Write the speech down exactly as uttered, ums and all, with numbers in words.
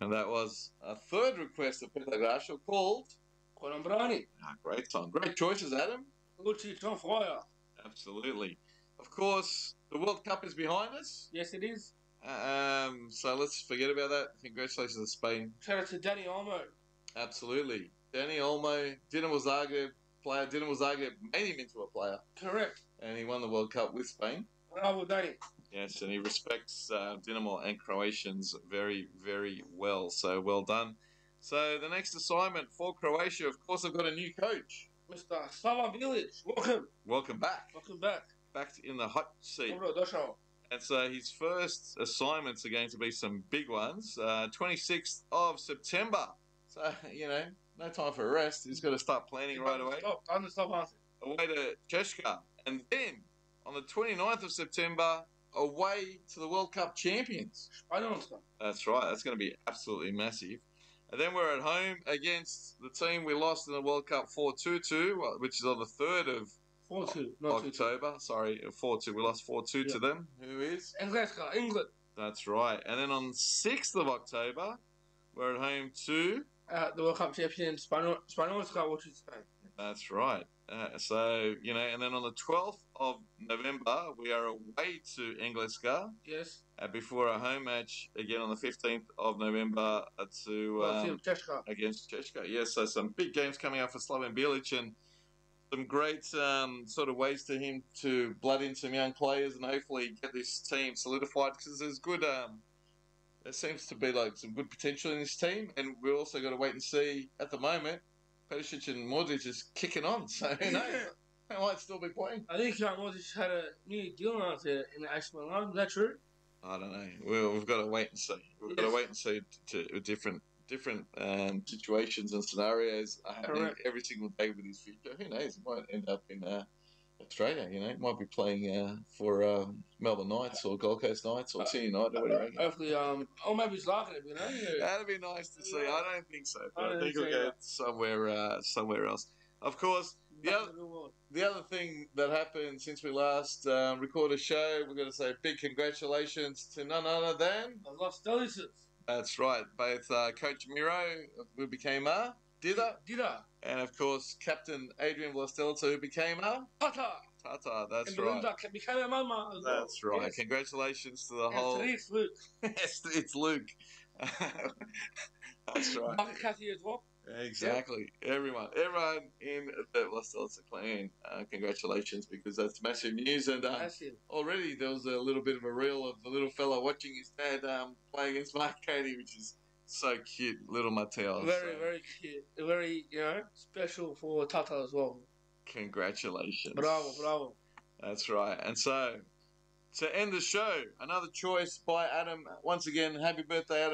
And that was a third request of Peter Grasho called Colombrani. Ah, great song. Great choices, Adam. Gucci on fire. Absolutely. Of course, the World Cup is behind us. Yes, it is. Um, so let's forget about that. Congratulations to Spain. Shout out to Danny Olmo. Absolutely. Danny Olmo, Dinamo Zagreb player. Dinamo Zagreb made him into a player. Correct. And he won the World Cup with Spain. Bravo, Danny. Yes, and he respects uh, Dinamo and Croatians very, very well. So well done. So the next assignment for Croatia, of course, I've got a new coach. Mister Slavan Bilic. Welcome. Welcome back. Welcome back. Back in the hot seat. Dobro došao. And so his first assignments are going to be some big ones. Uh, twenty-sixth of September. So, you know, no time for a rest. He's got to start planning right away. Stop. Time to stop answering. Away to Cheshka. And then, on the twenty-ninth of September, away to the World Cup champions. Španjolska. That's right. That's going to be absolutely massive. And then we're at home against the team we lost in the World Cup four two to, which is on the third of four two, not two two. October. Sorry, four two. We lost four two Yeah. to them. Who is? Engleska, England. That's right. And then on the sixth of October, we're at home to... Uh, the World Cup champion, Spaniol, Spaniolska, which is Spain. That's right. Uh, so, you know, and then on the twelfth of November, we are away to Engleska. Yes. Uh, before our home match, again on the fifteenth of November uh, to Well, um, Cheshka. against Cheshka. Yes, so some big games coming up for Slaven Bilic and some great um, sort of ways to him to blood in some young players and hopefully get this team solidified because there's good... Um, there seems to be like some good potential in this team, and we've also got to wait and see. At the moment, Perisic and Modric is kicking on, so who knows? They might still be playing. I think uh, Modric had a new deal out there in the A S Milan. Is that true? I don't know. Well, we've got to wait and see. We've Yes. got to wait and see to, to different different um, situations and scenarios happening Correct. every single day with his future. Who knows? He might end up in uh, Australia. You know, he might be playing uh, for uh, Melbourne Knights or Gold Coast Knights or Sydney United. What do you reckon? Hopefully, um, oh, maybe he's liking it, you know? Yeah. That'd be nice to see. I don't think so. But I I, don't think think he'll so, go yeah. somewhere uh, somewhere else. Of course, the Back other, to the world. the other thing that happened since we last um, recorded a show, we're going to say big congratulations to none other than... The Los Delicious. That's right, both uh, Coach Miro, who became a Dida, Dida. and of course Captain Adrian Vlastelica, who became a Tata. Tata. That's And right. Belinda became a mama as well. That's right. Yes. Congratulations to the And whole... Tariq, Luke. Yes, it's Luke. That's right. Mark Cathy as well. Exactly. Everyone, everyone in the Vlastelica clan, uh, congratulations, because that's massive news. And um, That's it. already there was a little bit of a reel of the little fella watching his dad um, play against Mark Cady, which is so cute, little Mateo. Very, so very cute. Very, you know, special for Tata as well. Congratulations. Bravo, bravo. That's right. And so, to end the show, another choice by Adam. Once again, happy birthday, Adam.